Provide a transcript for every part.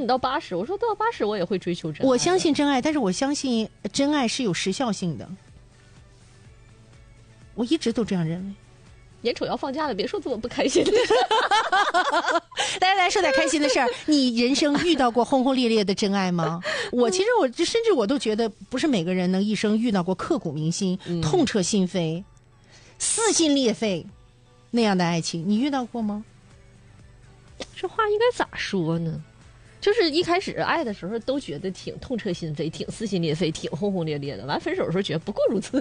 你到80，我说到80我也会追求真爱。 我相信真爱，但是我相信真爱是有时效性的，我一直都这样认为。 眼瞅要放假了，别说这么不开心的事。 来说点开心的事儿。你人生遇到过轰轰烈烈的真爱吗？其实甚至我都觉得，不是每个人能一生遇到过刻骨铭心、痛彻心扉、撕心裂肺那样的爱情。你遇到过吗？ 这话应该咋说呢？就是一开始爱的时候都觉得挺痛彻心扉、挺撕心裂肺、挺轰轰烈烈的，完分手的时候觉得不过如此。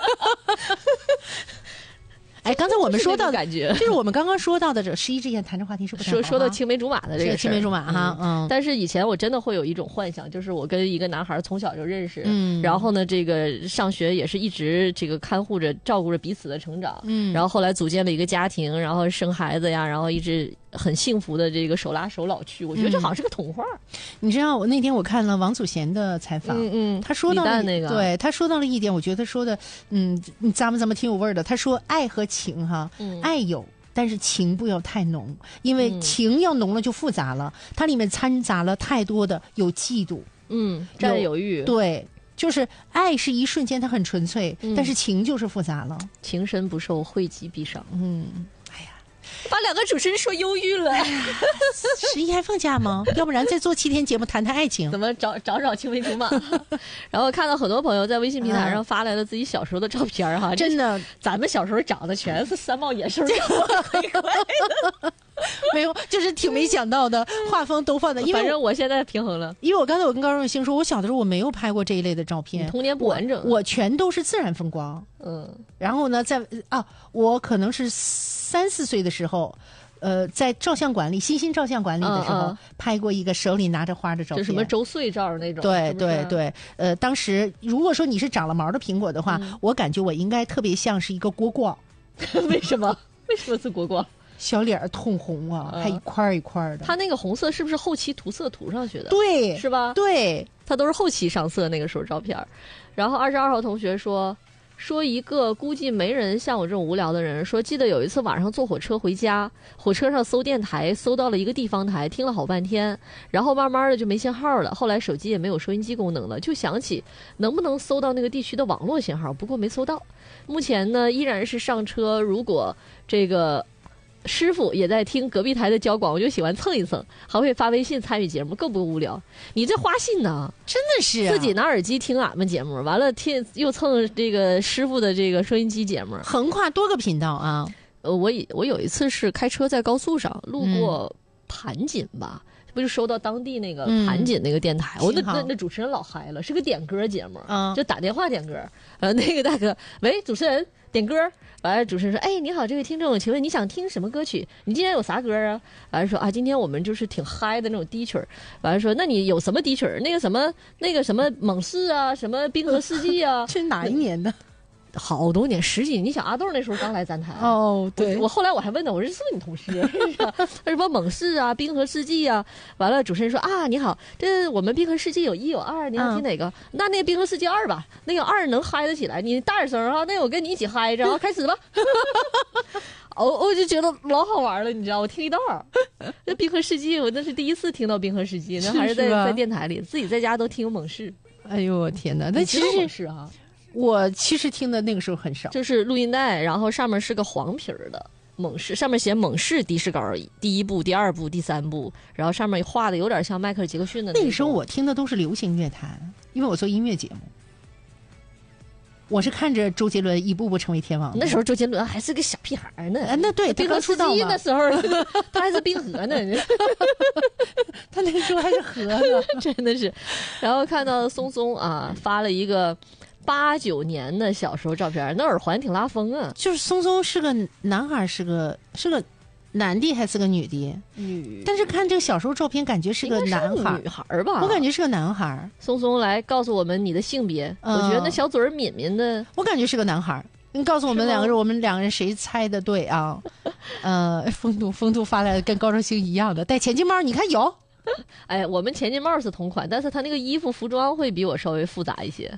哎，刚才我们说到的感觉， 就是我们刚刚说到的这11支烟谈这话题是不是说到青梅竹马的这个青梅竹马哈， 但是以前我真的会有一种幻想，就是我跟一个男孩从小就认识，然后呢，这个上学也是一直这个看护着、照顾着彼此的成长，然后后来组建了一个家庭，然后生孩子呀，然后一直很幸福的这个手拉手老去。我觉得这好像是个童话。 你知道，我那天我看了王祖贤的采访，他说到了对，他说到了一点，我觉得他说的，咱们挺有味儿的。他说爱和情哈，爱有，但是情不要太浓，因为情要浓了就复杂了，它里面掺杂了太多的有嫉妒， 占有欲， 对，就是爱是一瞬间它很纯粹，但是情就是复杂了， 情深不寿，惠及必伤。把两个主持人说忧郁了。 11还放假吗？要不然再做7天节目谈谈爱情， 怎么找青梅竹马？然后看到很多朋友在微信平台上发来了自己小时候的照片哈， 真的， 咱们小时候长得全是三冒野兽， 没有，就是挺没想到的，画风都放的。 反正我现在平衡了， 因为我刚才我跟高润星说，我小的时候我没有拍过这一类的照片， 童年不完整， 我全都是自然风光。然后呢，我可能是3、4岁的时候，在照相馆里，新兴照相馆里的时候，拍过一个手里拿着花的照片， 就什么周岁照那种。 对是不是对对，当时如果说你是长了毛的苹果的话，我感觉我应该特别像是一个蝈蝈。 为什么是蝈蝈？ 小脸通红啊，还一块一块的。 它那个红色是不是后期涂色涂上去的？ 对， 是吧？ 对， 它都是后期上色那个时候照片。然后22号同学说一个估计没人像我这种无聊的人说，记得有一次晚上坐火车回家，火车上搜电台，搜到了一个地方台，听了好半天，然后慢慢的就没信号了。后来手机也没有收音机功能了，就想起能不能搜到那个地区的网络信号，不过没搜到。目前呢依然是上车，如果这个师傅也在听隔壁台的交广，我就喜欢蹭一蹭，还会发微信参与节目，够不无聊？你这花信呢？ 真的是、 自己拿耳机听俺们节目，完了又蹭这个师傅的这个收音机节目， 横跨多个频道啊。 我有一次是开车在高速上路过盘锦吧。不就收到当地那个盘锦那个电台，那主持人老嗨了，是个点歌节目，就打电话点歌。那个大哥，喂，主持人点歌。完了，主持人说：“哎，你好，这位听众，请问你想听什么歌曲？你今天有啥歌啊？”完了说：“啊，今天我们就是挺嗨的那种低曲儿。”完了说：“那你有什么低曲儿？那个什么猛士啊，什么冰河世纪啊？” 这是哪一年的？ 好多年，10几年。你想阿豆那时候刚来咱台对， 我后来我还问他，我说是不是你同事？他什么猛士啊，冰河世纪啊。完了，主持人说啊，你好，这我们冰河世纪有1有2，你要听哪个？那个冰河世纪2吧，那个2能嗨得起来，你大点声啊，那我跟你一起嗨着啊，开始吧。我就觉得老好玩了，你知道，我听一道。那冰河世纪，我那是第一次听到冰河世纪，那还是在电台里，自己在家都听猛士。 哎呦我天哪，那其实猛士啊。 我其实听的那个时候很少， 就是录音带，然后上面是个黄皮儿的猛士，上面写猛士的士高第1部、第2部、第3部，然后上面画的有点像迈克尔·杰克逊的那个时候我听的都是流行乐坛，因为我做音乐节目，我是看着周杰伦一步步成为天王。 那时候周杰伦还是个小屁孩呢， 那对， 冰河出道那时候他还是冰河呢， 他那个时候还是河呢， 真的是。然后看到松松啊发了一个8、9年的小时候照片，那耳环挺拉风啊。 就是松松是个男孩，是个男的还是个女的？但是看这个小时候照片，感觉是个男孩， 女孩吧？ 我感觉是个男孩。 松松来告诉我们你的性别。我觉得那小嘴儿抿抿的， 我感觉是个男孩。你告诉我们我们两个人谁猜的对啊？风度发来的跟高中星一样的，戴前进帽，你看有。 哎，我们前进帽是同款，但是他那个衣服服装会比我稍微复杂一些。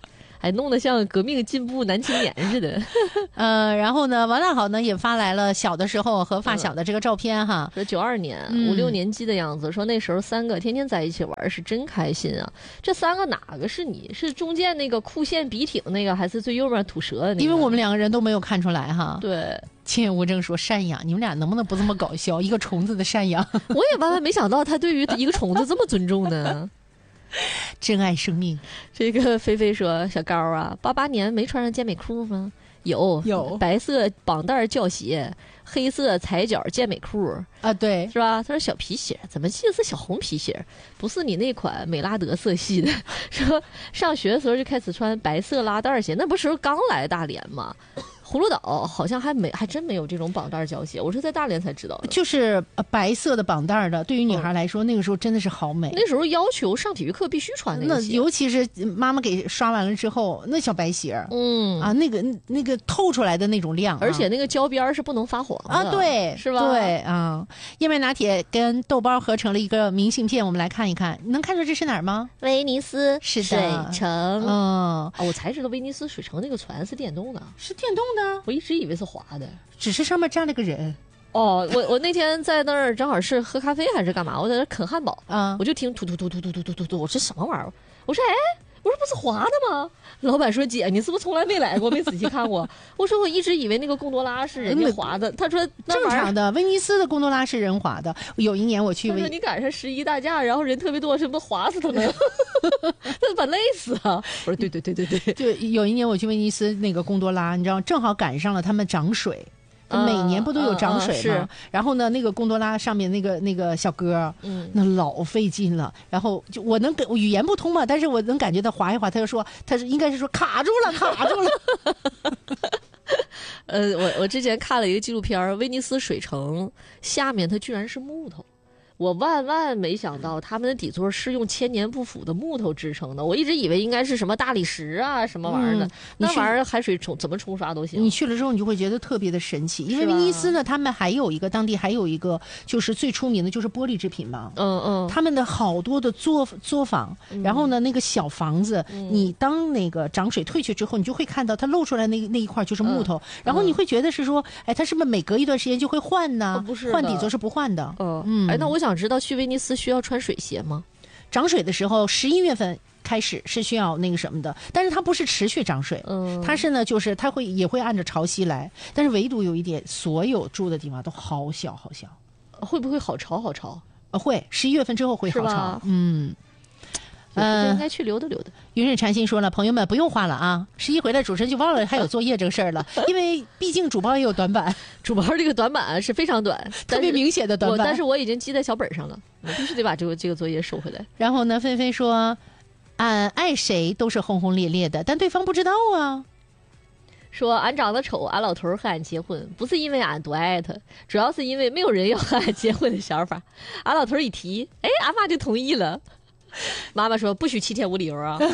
还弄得像革命进步男青年似的。 然后呢，王大好呢也发来了小的时候和发小的这个照片哈， 说92年5、6年级的样子，说那时候3个天天在一起玩是真开心啊。这3个哪个是你？是中间那个酷炫笔挺那个，还是最右边吐舌的那个？ 因为我们2个人都没有看出来哈。 对。 亲眼无证说赡养，你们俩能不能不这么搞笑？一个虫子的赡养， 我也万万没想到他对于一个虫子这么尊重呢。 珍爱生命。 这个菲菲说：“小高啊，88年没穿上健美裤吗？有，白色绑带胶鞋，黑色踩脚健美裤啊，对， 是吧？”他说：“小皮鞋，怎么记得是小红皮鞋？不是你那款美拉德色系的。”说上学的时候就开始穿白色拉带鞋，那不是刚来大连吗？葫芦岛好像还真没有这种绑带胶鞋，我是在大连才知道的。 就是白色的绑带的，对于女孩来说，那个时候真的是好美。 那时候要求上体育课必须穿那个鞋， 尤其是妈妈给刷完了之后，那小白鞋，那个透出来的那种亮， 而且那个胶边是不能发黄的啊，对， 是吧？ 对啊，燕麦拿铁跟豆包合成了一个明信片，我们来看一看，你能看出这是哪儿吗？ 威尼斯是的水城，我才知道威尼斯水城那个船是电动的， 是电动的。 我一直以为是滑的， 只是上面站了个人。 我那天在那儿正好是喝咖啡还是干嘛？我在那儿啃汉堡啊， 我就听突突突突突突突突突，我这什么玩意儿？我说我说不是滑的吗？老板说姐，你是不是从来没来过，没仔细看过？我说我一直以为那个贡多拉是人家滑的。他说正常的，威尼斯的贡多拉是人滑的。有一年我去， 他说你赶上11大假，然后人特别多，是不是滑死他们？这把累死啊！我说对， 就有一年我去威尼斯那个贡多拉，你知道，正好赶上了他们涨水。每年不都有涨水吗？然后呢，那个贡多拉上面那个小哥，那老费劲了。然后就我语言不通嘛，但是我能感觉到滑一滑，他就说他是应该是说卡住了。 我之前看了一个纪录片，威尼斯水城下面它居然是木头。我万万没想到他们的底座是用千年不腐的木头制成的，我一直以为应该是什么大理石啊什么玩意儿的，那玩意儿海水怎么冲刷都行。 你去了之后你就会觉得特别的神奇，因为威尼斯呢他们当地还有一个就是最出名的就是玻璃制品嘛，他们的好多的作坊，然后呢那个小房子，你当那个涨水退去之后，你就会看到它露出来那一块就是木头，然后你会觉得是说，它是不是每隔一段时间就会换呢？ 不是， 换底座是不换的。 那我想知道去威尼斯需要穿水鞋吗？ 涨水的时候11月份开始是需要那个什么的，但是它不是持续涨水，它是呢就是它也会按照潮汐来，但是唯独有一点，所有住的地方都好小好小。 会不会好潮？ 会，11月份之后会好潮。 应该去溜达溜达。 云水禅心说了，朋友们不用画了啊，11回来主持人就忘了还有作业这个事儿了，因为毕竟主播也有短板， 主播这个短板是非常短， 特别明显的短板。 但是我已经记在小本上了，我必须得把这个作业收回来。 然后呢，菲菲说，俺爱谁都是轰轰烈烈的，但对方不知道啊。 说俺长得丑，俺老头和俺结婚，不是因为俺多爱他，主要是因为没有人要和俺结婚的想法。俺老头一提，俺妈就同意了。妈妈说不许7天无理由啊。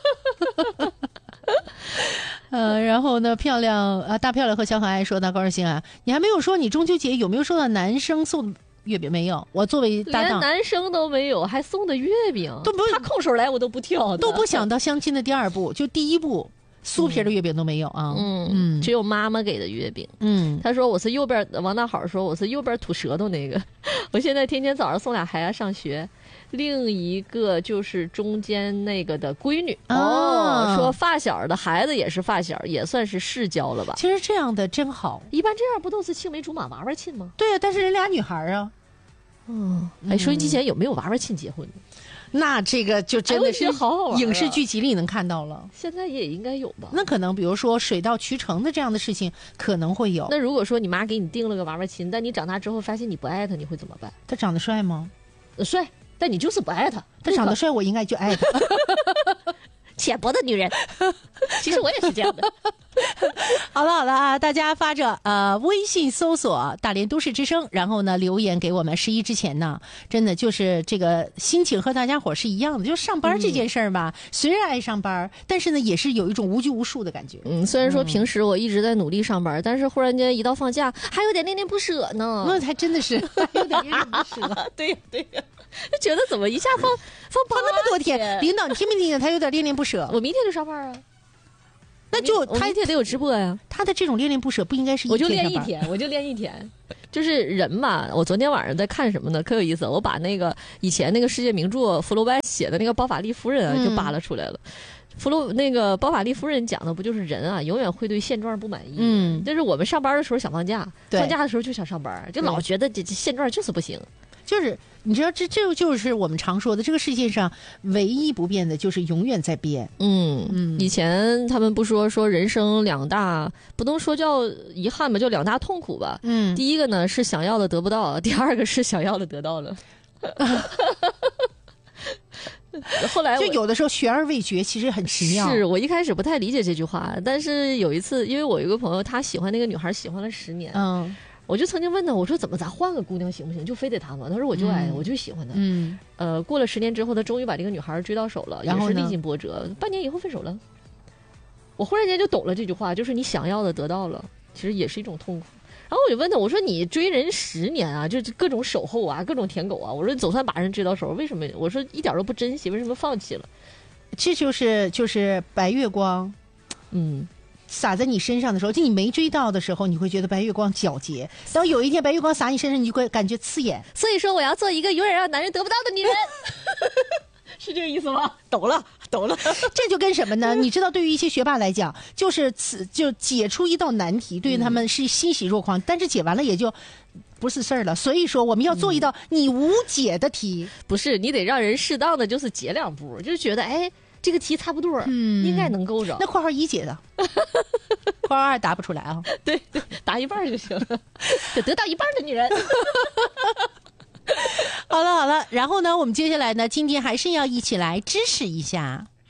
然后呢，大漂亮和小可爱说到高兴啊，你还没有说你中秋节有没有收到男生送月饼？没有，我作为搭档， 连男生都没有，还送的月饼，他空手来我都不挑的， 都不想到相亲的第2步，就第1步。酥皮的月饼都没有啊， 只有妈妈给的月饼。他说我是右边，王大好说我是右边吐舌头那个。我现在天天早上送俩孩子上学，另一个就是中间那个的闺女。说发小的孩子也是发小，也算是世交了吧？ 其实这样的真好， 一般这样不都是青梅竹马娃娃亲吗？ 对啊，但是人俩女孩啊。 收音机前有没有娃娃亲结婚的？ 那这个就真的是影视剧集里能看到了， 现在也应该有吧？ 那可能比如说水到渠成的这样的事情可能会有。 那如果说你妈给你定了个娃娃亲，但你长大之后发现你不爱他，你会怎么办？ 他长得帅吗？ 帅，但你就是不爱他。 他长得帅，我应该就爱他。 浅薄的女人，其实我也是这样的。 好了啊，大家发着微信搜索大连都市之声，然后呢留言给我们。11之前呢，真的就是这个心情和大家伙是一样的，就上班这件事儿吧，虽然爱上班，但是呢也是有一种无拘无束的感觉。 虽然说平时我一直在努力上班，但是忽然间一到放假，还有点恋恋不舍呢。 那还真的是有点恋恋不舍。 对呀，就觉得怎么一下放那么多天，领导你听没听见？他有点恋恋不舍。 我明天就上班啊。 那就他一天得有直播呀。 他的这种恋恋不舍不应该是我就练一天，我就练一天。就是人嘛，我昨天晚上在看什么呢？可有意思，我把那个以前那个世界名著福楼拜写的那个《包法利夫人》啊，就扒拉出来了。那个包法利夫人讲的不就是人啊，永远会对现状不满意。就是我们上班的时候想放假，放假的时候就想上班，就老觉得这现状就是不行。 就是你知道，这就是我们常说的，这个世界上唯一不变的就是永远在变。 以前他们不说人生两大，不能说叫遗憾吧，就两大痛苦吧。第一个呢是想要的得不到，第二个是想要的得到了。后来就有的时候悬而未决，其实很奇妙。 是我一开始不太理解这句话，但是有一次，因为我有一个朋友，他喜欢那个女孩，喜欢了10年。我就曾经问他，我说怎么咱换个姑娘行不行？就非得她吗？他说我就爱，我就喜欢她。过了10年之后，他终于把这个女孩追到手了，也是历经波折。半年以后分手了。我忽然间就懂了这句话，就是你想要的得到了，其实也是一种痛苦。然后我就问他，我说你追人10年啊，就各种守候啊，各种舔狗啊，我说总算把人追到手，为什么？我说一点都不珍惜，为什么放弃了？ 这就是白月光，洒在你身上的时候，就你没追到的时候，你会觉得白月光皎洁。当有一天白月光洒你身上，你就会感觉刺眼。 所以说，我要做一个永远让男人得不到的女人，是这个意思吗？懂了。 这就跟什么呢？你知道，对于一些学霸来讲，就解出一道难题，对于他们是欣喜若狂，但是解完了也就不是事儿了。所以说，我们要做一道你无解的题。 不是，你得让人适当的就是解2步，就是觉得这个题差不多，应该能够着。 那括号1解的，括号2答不出来啊。 对，答一半就行了，得到一半的女人。 好了，然后呢，我们接下来呢，今天还是要一起来知识一下